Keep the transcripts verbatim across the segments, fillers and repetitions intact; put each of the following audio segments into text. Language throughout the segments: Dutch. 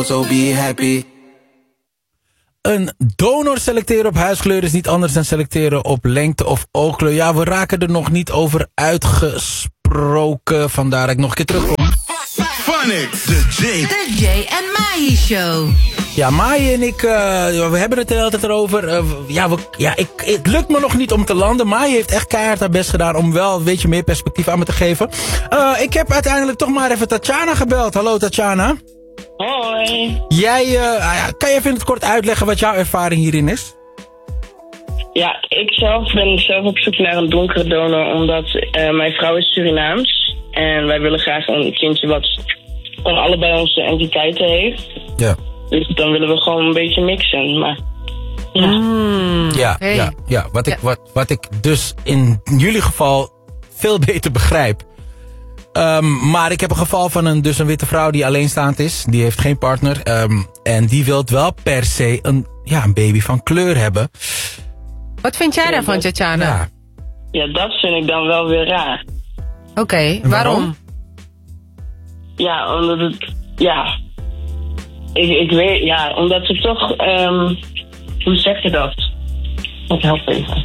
So be happy. Een donor selecteren op huidskleur is niet anders dan selecteren op lengte of oogkleur. Ja, we raken er nog niet over uitgesproken. Vandaar dat ik nog een keer terugkom. Phonics, de Jay. De Jay en Mai Show. Ja, Mai en ik, uh, we hebben het de hele tijd erover. Uh, ja, we, ja ik, het lukt me nog niet om te landen. Mai heeft echt keihard haar best gedaan om wel een beetje meer perspectief aan me te geven. Uh, ik heb uiteindelijk toch maar even Tatjana gebeld. Hallo Tatjana. Hoi. Jij, uh, kan je even in het kort uitleggen wat jouw ervaring hierin is? Ja, ik zelf ben zelf op zoek naar een donkere donor, omdat uh, mijn vrouw is Surinaams. En wij willen graag een kindje wat van allebei onze entiteiten heeft. Ja. Dus dan willen we gewoon een beetje mixen. Maar ja, Mm, ja, okay. ja, ja. Wat, ik, Ja. wat, wat ik dus in jullie geval veel beter begrijp. Um, maar ik heb een geval van een, dus een witte vrouw die alleenstaand is. Die heeft geen partner. Um, en die wil wel per se een, ja, een baby van kleur hebben. Wat vind jij daarvan, Tatjana? Ja. ja, dat vind ik dan wel weer raar. Oké, okay, waarom? waarom? Ja, omdat het... Ja. Ik, ik weet... Ja, omdat ze toch... Um, hoe zeg je dat? Ik help even.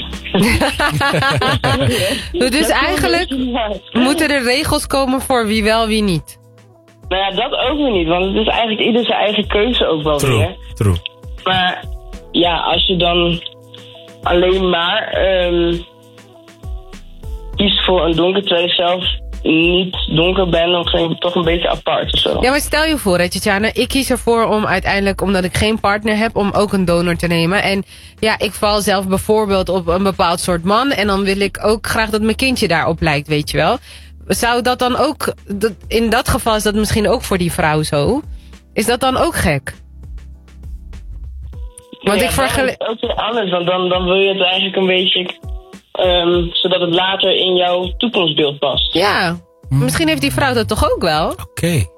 Dus eigenlijk moeten er regels komen voor wie wel, wie niet. Nou ja, dat ook weer niet. Want het is eigenlijk ieder zijn eigen keuze ook wel True, weer. true. Maar ja, als je dan alleen maar um, kiest voor een donker, terwijl je zelf niet donker bent, dan vind ik het toch een beetje apart of zo. Ja, maar stel je voor, hè, Tatjana, ik kies ervoor om uiteindelijk, omdat ik geen partner heb, om ook een donor te nemen. En ja, ik val zelf bijvoorbeeld op een bepaald soort man en dan wil ik ook graag dat mijn kindje daarop lijkt, weet je wel. Zou dat dan ook, in dat geval is dat misschien ook voor die vrouw zo. Is dat dan ook gek? Want ja, ik vergel... Het is ook weer anders, want dan, dan wil je het eigenlijk een beetje, um, zodat het later in jouw toekomstbeeld past. Ja, misschien heeft die vrouw dat toch ook wel? Oké. Okay.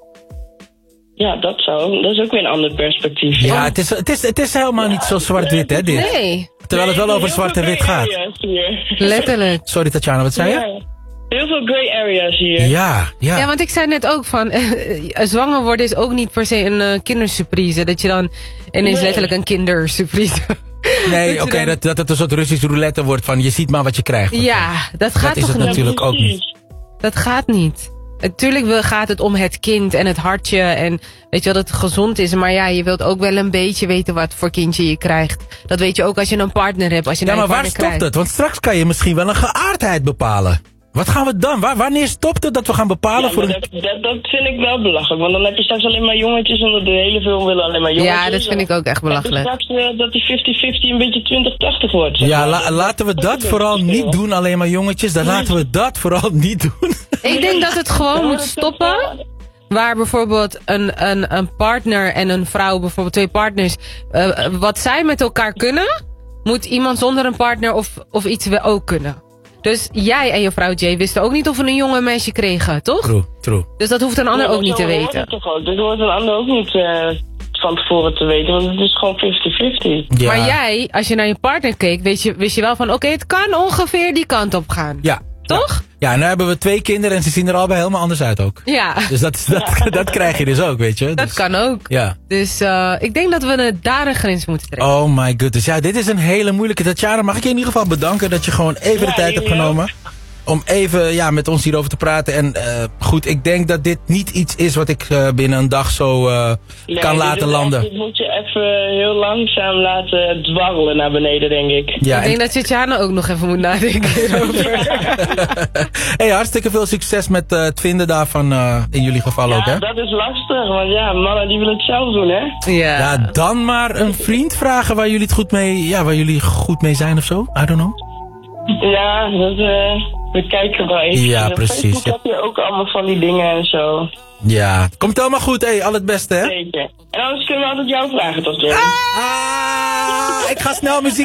Ja, dat zou. Dat is ook weer een ander perspectief. Ja, ja het, is, het, is, het is helemaal niet zo zwart-wit, hè, dit? Nee. Terwijl het wel over zwart en wit gaat. Letterlijk. Sorry, Tatjana, wat zei je? Ja. Heel veel grey areas hier. Ja, ja. Ja, want ik zei net ook van, uh, zwanger worden is ook niet per se een uh, kindersurprise. Dat je dan ineens Nee. letterlijk een kindersurprise... Nee, dat oké, je dan- dat, dat het een soort Russisch roulette wordt van je ziet maar wat je krijgt. Ja, dat gaat Dat is toch het niet? natuurlijk ook niet. Dat gaat niet. Natuurlijk wil- gaat het om het kind en het hartje en weet je wel, dat het gezond is. Maar ja, je wilt ook wel een beetje weten wat voor kindje je krijgt. Dat weet je ook als je een partner hebt. Als je Ja, nou maar een waar partner stopt krijgt. het? Want straks kan je misschien wel een geaardheid bepalen. Wat gaan we dan? Waar, wanneer stopt het dat we gaan bepalen Ja, voor maar een... dat, dat, dat vind ik wel belachelijk. Want dan heb je straks alleen maar jongetjes en de hele film willen alleen maar jongetjes. Ja, dat vind ik ook echt En dan belachelijk. straks uh, dat die vijftig vijftig een beetje twintig tachtig wordt. zeg Ja, maar. la- laten we dat is vooral een niet verschil. doen, alleen maar jongetjes. Dan laten we dat vooral niet doen. Ik denk dat het gewoon moet stoppen. Waar bijvoorbeeld een, een, een partner en een vrouw, bijvoorbeeld twee partners, uh, wat zij met elkaar kunnen, moet iemand zonder een partner of, of iets wel ook kunnen. Dus jij en je vrouw Jay wisten ook niet of we een jongen en meisje kregen, toch? True, true. Dus dat hoeft een ander Ja, ook niet te zo hoort weten. het toch ook. Dat hoort een ander ook niet uh, van tevoren te weten, want het is gewoon vijftig vijftig. Ja. Maar jij, als je naar je partner keek, wist je, wist je wel van, oké, okay, het kan ongeveer die kant op gaan. Ja. Toch? Ja, en nu hebben we twee kinderen en ze zien er allebei helemaal anders uit ook. Ja, Dus dat, is- dat, dat krijg je dus ook, weet je. dat Dus- kan ook. Ja. Dus uh, ik denk dat we een, daar een grens moeten trekken. Oh my goodness. Ja, dit is een hele moeilijke. Tatjana, mag ik je in ieder geval bedanken dat je gewoon even de Ja, tijd hebt jullie genomen. Om even ja, met ons hierover te praten. En uh, goed, ik denk dat dit niet iets is wat ik uh, binnen een dag zo uh, Nee, kan dit laten is landen. echt- Dit moet je even heel langzaam laten dwarrelen naar beneden, denk ik. Ja, ik en- denk dat Tatjana ook nog even moet nadenken hierover. hey, hartstikke veel succes met uh, het vinden daarvan uh, in jullie geval ook, hè? Ja, dat is lastig, want ja, mannen die willen het zelf doen, hè? Ja. Ja, dan maar een vriend vragen waar jullie het goed mee, ja, waar jullie goed mee zijn of zo. I don't know. Ja, dat, uh, we kijken wel even. Ja, Op precies. Facebook heb je ook allemaal van die dingen en zo. Ja, komt helemaal goed. Hey, al het beste, hè? Zeker. En anders kunnen we altijd jou vragen tot je. Ah, ik ga snel muziek